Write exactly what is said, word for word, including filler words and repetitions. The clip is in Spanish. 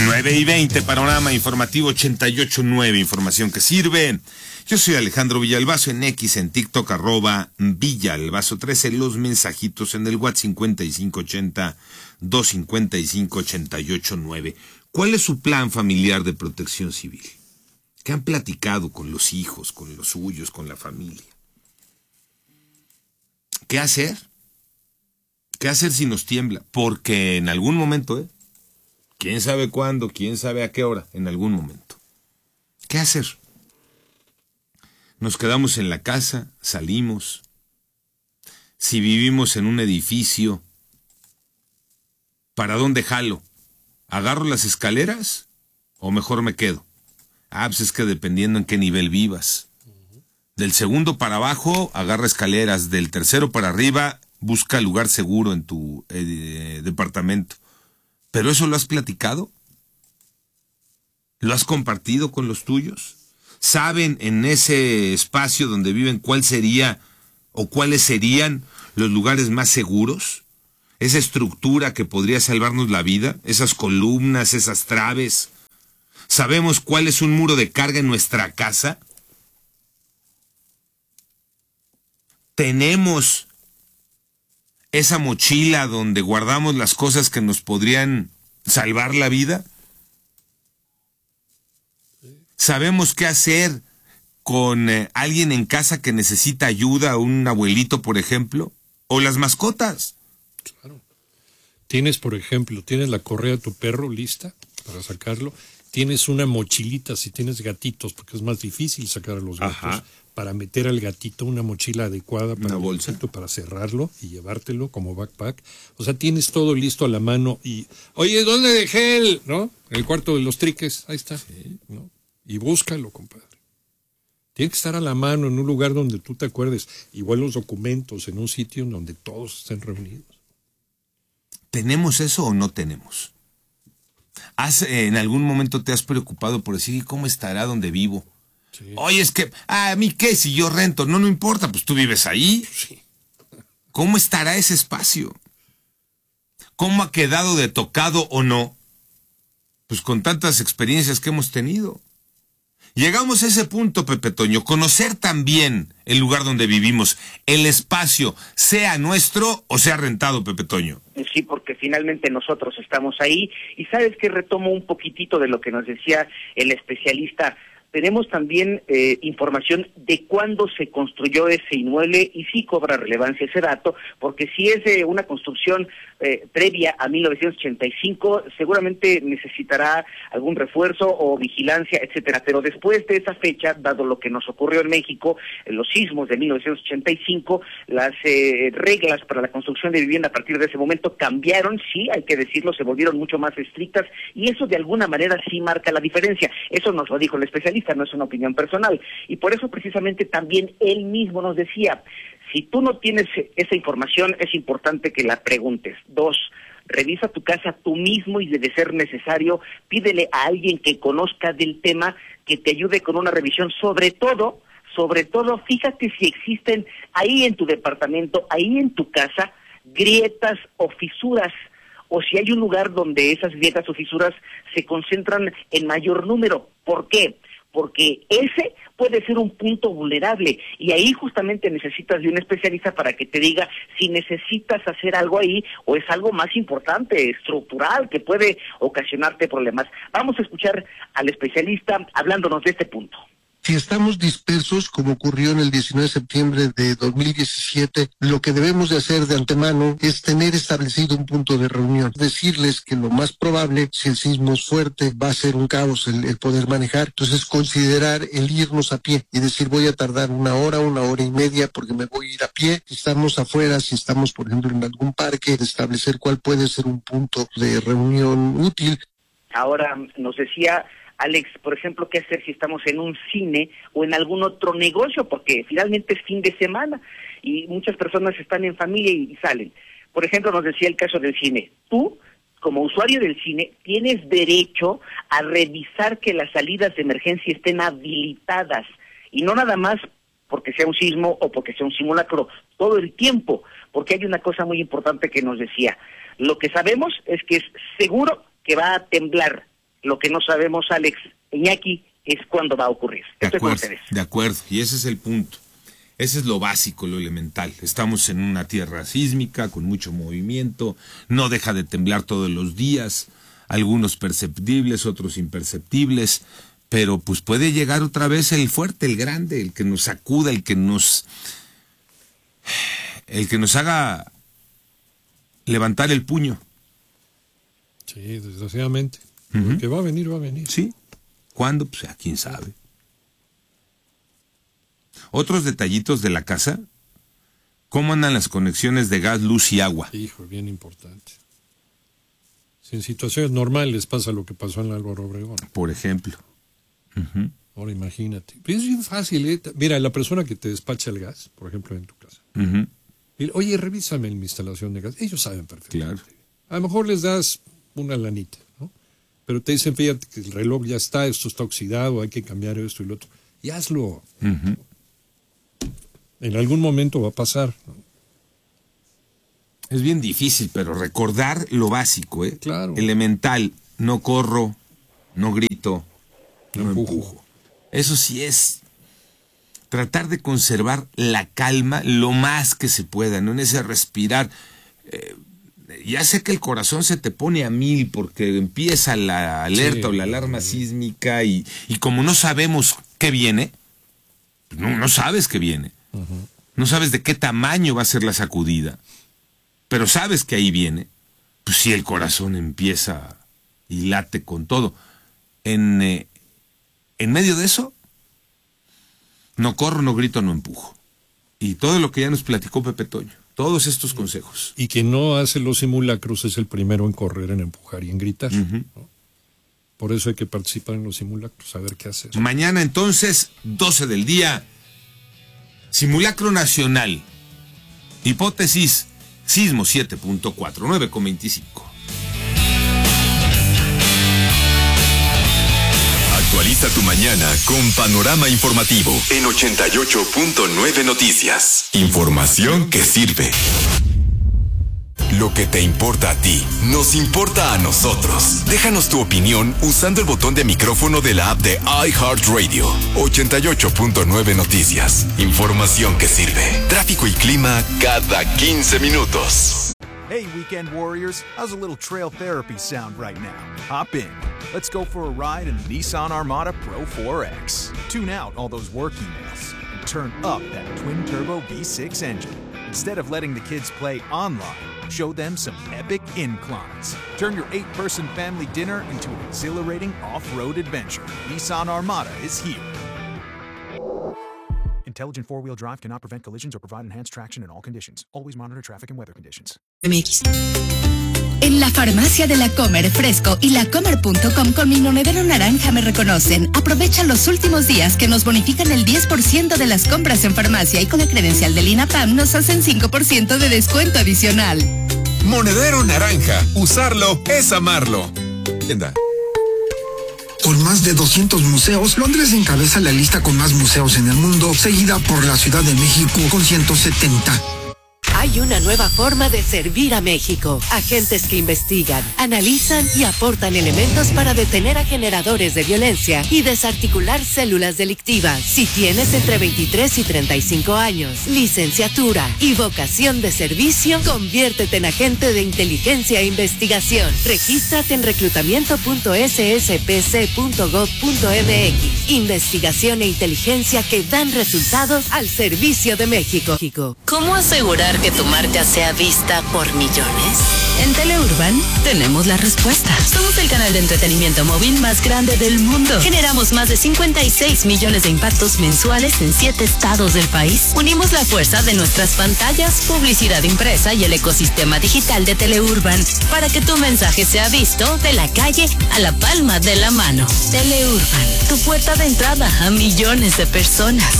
nueve y veinte, panorama informativo ochenta y ocho punto nueve, información que sirve. Yo soy Alejandro Villalbazo, en X, en TikTok, arroba Villalbazo trece, los mensajitos en el WhatsApp cincuenta y cinco ochenta, doscientos cincuenta y cinco, ochenta y ocho nueve. ¿Cuál es su plan familiar de protección civil? ¿Qué han platicado con los hijos, con los suyos, con la familia? ¿Qué hacer? ¿Qué hacer si nos tiembla? Porque en algún momento, ¿eh? ¿Quién sabe cuándo? ¿Quién sabe a qué hora? En algún momento. ¿Qué hacer? Nos quedamos en la casa, salimos. Si vivimos en un edificio, ¿para dónde jalo? ¿Agarro las escaleras o mejor me quedo? Ah, pues es que dependiendo en qué nivel vivas. Del segundo para abajo, agarra escaleras. Del tercero para arriba, busca lugar seguro en tu eh, departamento. ¿Pero eso lo has platicado? ¿Lo has compartido con los tuyos? ¿Saben en ese espacio donde viven cuál sería o cuáles serían los lugares más seguros? ¿Esa estructura que podría salvarnos la vida? ¿Esas columnas, esas traves? ¿Sabemos cuál es un muro de carga en nuestra casa? ¿Tenemos esa mochila donde guardamos las cosas que nos podrían salvar la vida? ¿Sabemos qué hacer con eh, alguien en casa que necesita ayuda, un abuelito, por ejemplo? ¿O las mascotas? Claro. Tienes, por ejemplo, tienes la correa de tu perro lista para sacarlo. Tienes una mochilita si tienes gatitos, porque es más difícil sacar a los gatos. Ajá. Para meter al gatito una mochila adecuada para, una bolsa. El gatito, para cerrarlo y llevártelo como backpack. O sea, tienes todo listo a la mano y, oye, ¿dónde dejé el, no? El cuarto de los triques, ahí está, sí. ¿No? Y búscalo, compadre. Tiene que estar a la mano en un lugar donde tú te acuerdes. Igual los documentos, en un sitio en donde todos estén reunidos. ¿Tenemos eso o no tenemos? ¿Has, eh, en algún momento te has preocupado por decir, ¿cómo estará donde vivo? Sí. Oye, es que, ah, ¿a mí qué? Si yo rento, no, no importa, pues tú vives ahí. Sí. ¿Cómo estará ese espacio? ¿Cómo ha quedado de tocado o no? Pues con tantas experiencias que hemos tenido. Llegamos a ese punto, Pepe Toño, conocer también el lugar donde vivimos, el espacio, sea nuestro o sea rentado, Pepe Toño. Sí, porque finalmente nosotros estamos ahí. Y sabes que retomo un poquitito de lo que nos decía el especialista. Tenemos también eh, información de cuándo se construyó ese inmueble y sí cobra relevancia ese dato, porque si es eh, una construcción eh, previa a mil novecientos ochenta y cinco, seguramente necesitará algún refuerzo o vigilancia, etcétera. Pero después de esa fecha, dado lo que nos ocurrió en México, en los sismos de mil novecientos ochenta y cinco, las eh, reglas para la construcción de vivienda a partir de ese momento cambiaron, sí, hay que decirlo, se volvieron mucho más estrictas y eso de alguna manera sí marca la diferencia. Eso nos lo dijo el especialista. No es una opinión personal, y por eso precisamente también él mismo nos decía, si tú no tienes esa información, es importante que la preguntes. Dos, revisa tu casa tú mismo y de ser necesario, pídele a alguien que conozca del tema, que te ayude con una revisión, sobre todo, sobre todo, fíjate si existen ahí en tu departamento, ahí en tu casa, grietas o fisuras, o si hay un lugar donde esas grietas o fisuras se concentran en mayor número. ¿Por qué? Porque ese puede ser un punto vulnerable y ahí justamente necesitas de un especialista para que te diga si necesitas hacer algo ahí o es algo más importante, estructural, que puede ocasionarte problemas. Vamos a escuchar al especialista hablándonos de este punto. Si estamos dispersos, como ocurrió en el diecinueve de septiembre de dos mil diecisiete, lo que debemos de hacer de antemano es tener establecido un punto de reunión. Decirles que lo más probable, si el sismo es fuerte, va a ser un caos el, el poder manejar. Entonces, considerar el irnos a pie y decir voy a tardar una hora, una hora y media porque me voy a ir a pie. Si estamos afuera, si estamos, por ejemplo, en algún parque, establecer cuál puede ser un punto de reunión útil. Ahora nos decía Alex, por ejemplo, qué hacer si estamos en un cine o en algún otro negocio, porque finalmente es fin de semana y muchas personas están en familia y salen. Por ejemplo, nos decía el caso del cine. Tú, como usuario del cine, tienes derecho a revisar que las salidas de emergencia estén habilitadas y no nada más porque sea un sismo o porque sea un simulacro, todo el tiempo, porque hay una cosa muy importante que nos decía. Lo que sabemos es que es seguro que va a temblar, Lo que no sabemos, Alex, Iñaki, es cuándo va a ocurrir. De Estoy con acuerdo, ustedes. de acuerdo, y ese es el punto. Ese es lo básico, lo elemental. Estamos en una tierra sísmica, con mucho movimiento, no deja de temblar todos los días, algunos perceptibles, otros imperceptibles, pero pues puede llegar otra vez el fuerte, el grande, el que nos sacuda, el que nos... el que nos haga levantar el puño. Sí, desgraciadamente. Uh-huh. El que va a venir, va a venir. Sí. ¿Cuándo? Pues a quién sabe. Otros detallitos de la casa. ¿Cómo andan las conexiones de gas, luz y agua? Hijo, bien importante. Si en situaciones normales pasa lo que pasó en Álvaro Obregón. Por ejemplo. Uh-huh. Ahora imagínate. Es bien fácil, ¿eh? Mira, la persona que te despacha el gas, por ejemplo, en tu casa. Uh-huh. Y, oye, revísame mi instalación de gas. Ellos saben perfectamente. Claro. A lo mejor les das una lanita, ¿no? Pero te dicen, fíjate que el reloj ya está, esto está oxidado, hay que cambiar esto y lo otro. Y hazlo. Uh-huh. En algún momento va a pasar, ¿no? Es bien difícil, pero recordar lo básico, ¿eh? Claro. Elemental. No corro, no grito, no, no empujo. empujo. Eso sí es tratar de conservar la calma lo más que se pueda, ¿no? En ese respirar. Eh, ya sé que el corazón se te pone a mil porque empieza la alerta sí, o la alarma sí. sísmica y, y como no sabemos qué viene, no, no sabes qué viene. Uh-huh. No sabes de qué tamaño va a ser la sacudida, pero sabes que ahí viene. Pues sí, el corazón empieza y late con todo. En, eh, en medio de eso, no corro, no grito, no empujo. Y todo lo que ya nos platicó Pepe Toño, todos estos consejos. Y quien no hace los simulacros es el primero en correr, en empujar y en gritar. Uh-huh. ¿no? Por eso hay que participar en los simulacros, saber qué hacer. Mañana entonces, doce del día, simulacro nacional. Hipótesis, sismo siete punto cuatro, nueve con veinticinco. Actualiza tu mañana con Panorama Informativo en ochenta y ocho punto nueve Noticias. Información que sirve. Lo que te importa a ti, nos importa a nosotros. Déjanos tu opinión usando el botón de micrófono de la app de iHeartRadio. ochenta y ocho punto nueve Noticias. Información que sirve. Tráfico y clima cada quince minutos. Hey, Weekend Warriors, how's a little trail therapy sound right now? Hop in. Let's go for a ride in the Nissan Armada Pro four X. Tune out all those work emails and turn up that twin-turbo V six engine. Instead of letting the kids play online, show them some epic inclines. Turn your eight-person family dinner into an exhilarating off-road adventure. Nissan Armada is here. Intelligent four-wheel drive cannot prevent collisions or provide enhanced traction in all conditions. Always monitor traffic and weather conditions. M X. En la farmacia de La Comer Fresco y lacomer punto com con mi monedero naranja me reconocen. Aprovecha los últimos días que nos bonifican el diez por ciento de las compras en farmacia y con la credencial del INAPAM nos hacen cinco por ciento de descuento adicional. Monedero naranja. Usarlo es amarlo. Tienda. Con más de doscientos museos, Londres encabeza la lista con más museos en el mundo, seguida por la Ciudad de México con ciento setenta. Hay una nueva forma de servir a México. Agentes que investigan, analizan y aportan elementos para detener a generadores de violencia y desarticular células delictivas. Si tienes entre veintitrés y treinta y cinco años, licenciatura y vocación de servicio, conviértete en agente de inteligencia e investigación. Regístrate en reclutamiento punto s s p c punto gov punto m x. Investigación e inteligencia que dan resultados al servicio de México. ¿Cómo asegurar que tu marca sea vista por millones? En Teleurban tenemos la respuesta. Somos el canal de entretenimiento móvil más grande del mundo. Generamos más de cincuenta y seis millones de impactos mensuales en siete estados del país. Unimos la fuerza de nuestras pantallas, publicidad impresa y el ecosistema digital de Teleurban para que tu mensaje sea visto de la calle a la palma de la mano. Teleurban, tu puerta de entrada a millones de personas.